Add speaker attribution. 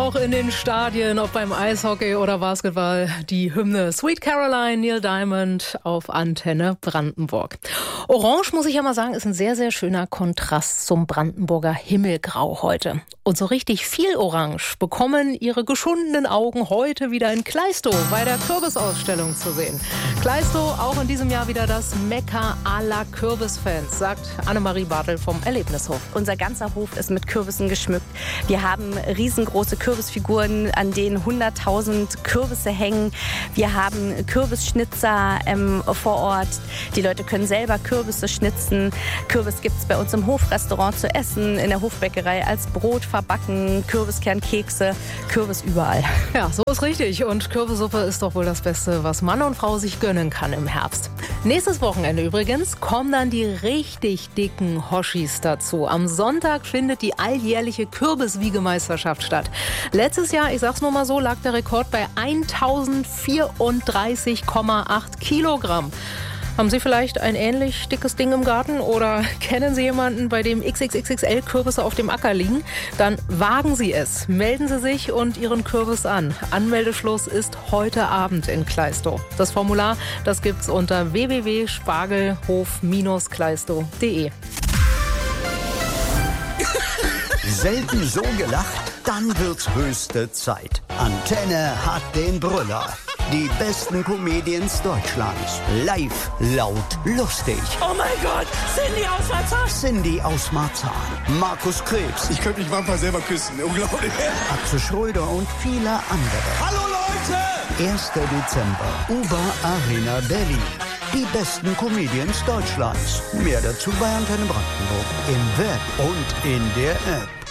Speaker 1: auch in den Stadien, ob beim Eishockey oder Basketball, die Hymne Sweet Caroline, Neil Diamond auf Antenne Brandenburg. Orange, muss ich ja mal sagen, ist ein sehr, sehr schöner Kontrast zum Brandenburger Himmelgrau heute. Und so richtig viel Orange bekommen ihre geschundenen Augen heute wieder in Kleistow bei der Kürbisausstellung zu sehen. Kleistow auch in diesem Jahr wieder das Mekka aller Kürbisfans, sagt Annemarie Bartel vom Erlebnishof.
Speaker 2: Unser ganzer Hof ist mit Kürbissen geschmückt. Wir haben riesengroße Kürbisfiguren, an denen 100.000 Kürbisse hängen. Wir haben Kürbisschnitzer vor Ort. Die Leute können selber Kürbisse schnitzen. Kürbis gibt es bei uns im Hofrestaurant zu essen, in der Hofbäckerei als Brot verbacken, Kürbiskernkekse, Kürbis überall.
Speaker 1: Ja, so ist richtig. Und Kürbissuppe ist doch wohl das Beste, was Mann und Frau sich gönnen kann im Herbst. Nächstes Wochenende übrigens kommen dann die richtig dicken Hoshis dazu. Am Sonntag findet die alljährliche Kürbiswiegemeisterschaft statt. Letztes Jahr, ich sag's nur mal so, lag der Rekord bei 1034,8 Kilogramm. Haben Sie vielleicht ein ähnlich dickes Ding im Garten oder kennen Sie jemanden, bei dem XXXXL Kürbisse auf dem Acker liegen? Dann wagen Sie es. Melden Sie sich und Ihren Kürbis an. Anmeldeschluss ist heute Abend in Kleistow. Das Formular, das gibt's unter www.spargelhof-kleistow.de.
Speaker 3: Selten so gelacht, dann wird's höchste Zeit. Antenne hat den Brüller. Die besten Comedians Deutschlands. Live, laut, lustig.
Speaker 4: Oh mein Gott, Cindy aus Marzahn.
Speaker 3: Cindy aus Marzahn. Markus Krebs.
Speaker 5: Ich könnte mich manchmal selber küssen. Unglaublich.
Speaker 3: Axel Schröder und viele andere.
Speaker 5: Hallo Leute!
Speaker 3: 1. Dezember. UBA Arena Berlin. Die besten Comedians Deutschlands. Mehr dazu bei Antenne Brandenburg. Im Web und in der App.